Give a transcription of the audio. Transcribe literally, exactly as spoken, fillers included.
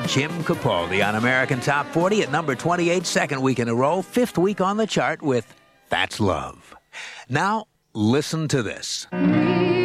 Jim Capaldi on American Top forty at number twenty-eight, second week in a row, fifth week on the chart with That's Love. Now, listen to this.